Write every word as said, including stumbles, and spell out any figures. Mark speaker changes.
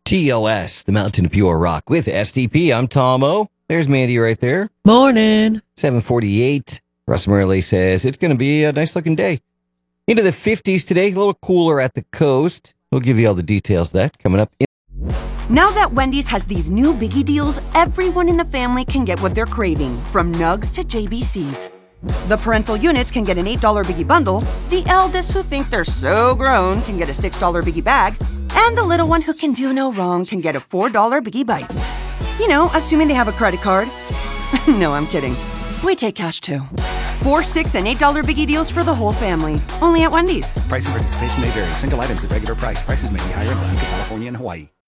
Speaker 1: T O S, the Mountain of Pure Rock with S T P. I'm Tom O. There's Mandy right there.
Speaker 2: Morning.
Speaker 1: seven forty-eight. Russ Murley says it's going to be a nice looking day. Into the fifties today, a little cooler at the coast. We'll give you all the details of that coming up. In-
Speaker 3: Now that Wendy's has these new biggie deals, everyone in the family can get what they're craving, from nugs to J B Cs. The parental units can get an eight dollar biggie bundle, the eldest who think they're so grown can get a six dollar biggie bag, and the little one who can do no wrong can get a four dollar biggie bites. You know, assuming they have a credit card. No, I'm kidding. We take cash too. Four, six, and eight dollar biggie deals for the whole family. Only at Wendy's.
Speaker 4: Price and participation may vary. Single items at regular price. Prices may be higher in Alaska, California, and Hawaii.